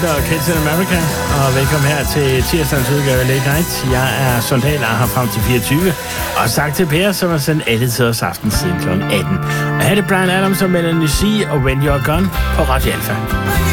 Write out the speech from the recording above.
og Kids in America, og velkommen her til tirsdagens udgave af Late Night. Jeg er Sondal og har frem til 24, og sagt til Per, som har sendt alle tiders aften siden kl. 18. Og her er det Bryan Adams og Melanie C. og When You're Gone på Radio Alpha.